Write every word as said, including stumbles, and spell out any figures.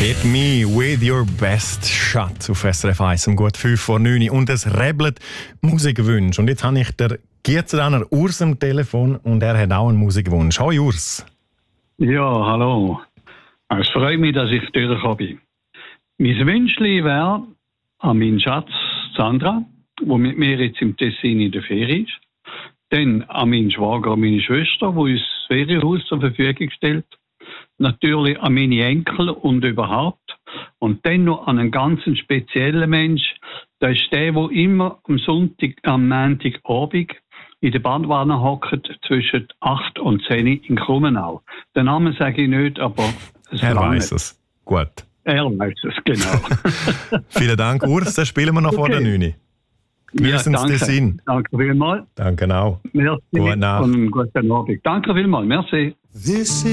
Hit me with your best shot auf S R F eins um gut fünf vor neun und es rebelt Musikwunsch. Und jetzt habe ich den Gierzendaner Urs am Telefon und er hat auch einen Musikwunsch. Hallo Urs. Ja, hallo. Es freut mich, dass ich durchgekommen bin. Mein Wünschli wäre an meinen Schatz Sandra, die mit mir jetzt im Tessin in der Ferie ist. Dann an meinen Schwager und meine Schwester, die uns das Ferienhaus zur Verfügung stellt. Natürlich an meine Enkel und überhaupt. Und dann noch an einen ganz speziellen Mensch. Das ist der, der immer am Sonntag, am Montagabend in der Badwanne hockt zwischen acht und zehn in Krummenau. Den Namen sage ich nicht, aber es er weiß es. Gut. Er weiß es, genau. Vielen Dank, Urs. Das spielen wir noch okay. vor der neun. Geniessen ja, Sie den Sinn. Danke vielmals. Danke auch. Merci Gute Nacht. und guten Abend. Danke vielmals. Merci.